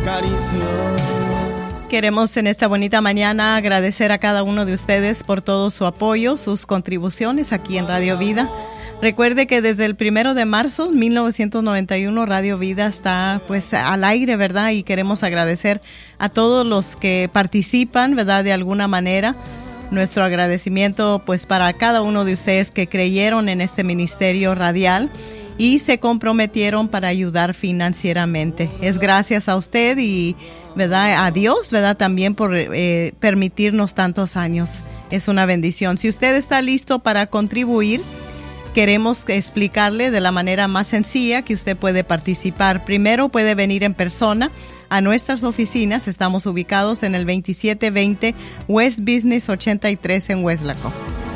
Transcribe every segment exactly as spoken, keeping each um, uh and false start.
Queremos en esta bonita mañana agradecer a cada uno de ustedes por todo su apoyo, sus contribuciones aquí en Radio Vida. Recuerde que desde el primero de marzo de mil novecientos noventa y uno Radio Vida está pues al aire, ¿verdad? Y queremos agradecer a todos los que participan, ¿verdad? De alguna manera. Nuestro agradecimiento pues para cada uno de ustedes que creyeron en este ministerio radial y se comprometieron para ayudar financieramente. Es gracias a usted y, ¿verdad?, a Dios, ¿verdad?, también por eh, permitirnos tantos años. Es una bendición. Si usted está listo para contribuir, queremos explicarle de la manera más sencilla que usted puede participar. Primero puede venir en persona a nuestras oficinas. Estamos ubicados en el veintisiete veinte West Business ochenta y tres en Weslaco.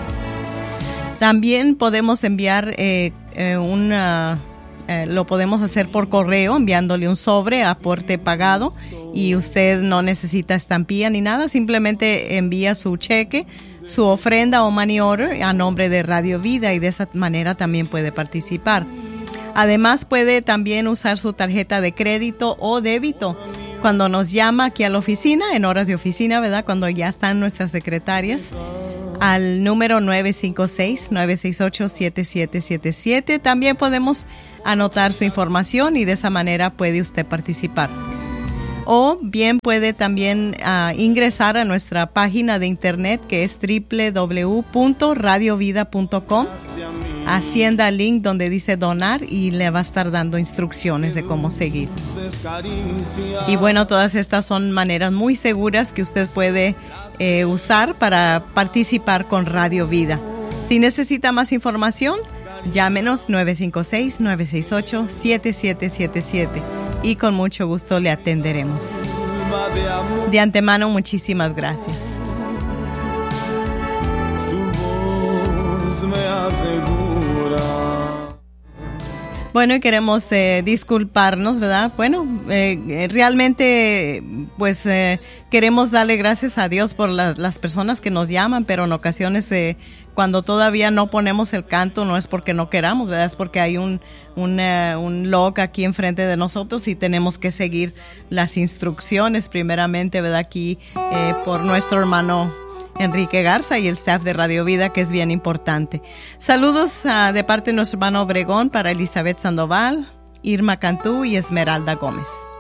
También podemos enviar eh, eh, una, eh, lo podemos hacer por correo, enviándole un sobre, aporte pagado, y usted no necesita estampilla ni nada, simplemente envía su cheque, su ofrenda o money order a nombre de Radio Vida y de esa manera también puede participar. Además puede también usar su tarjeta de crédito o débito cuando nos llama aquí a la oficina, en horas de oficina, ¿verdad?, cuando ya están nuestras secretarias, al número nueve cinco seis, nueve seis ocho, siete siete siete siete. También podemos anotar su información y de esa manera puede usted participar. O bien puede también uh, ingresar a nuestra página de internet que es doble u doble u doble u punto radio vida punto com. Hacienda el link donde dice donar y le va a estar dando instrucciones de cómo seguir. Y bueno, todas estas son maneras muy seguras que usted puede eh, usar para participar con Radio Vida. Si necesita más información, llámenos nueve cinco seis, nueve seis ocho, siete siete siete siete y con mucho gusto le atenderemos. De antemano, muchísimas gracias. Me asegura. Bueno, y queremos eh, disculparnos, ¿verdad? Bueno, eh, realmente, pues, eh, queremos darle gracias a Dios por la, las personas que nos llaman, pero en ocasiones, eh, cuando todavía no ponemos el canto, no es porque no queramos, ¿verdad? Es porque hay un, un, uh, un log aquí enfrente de nosotros y tenemos que seguir las instrucciones, primeramente, ¿verdad? Aquí eh, por nuestro hermano Enrique Garza y el staff de Radio Vida, que es bien importante. Saludos uh, de parte de nuestro hermano Obregón para Elizabeth Sandoval, Irma Cantú y Esmeralda Gómez.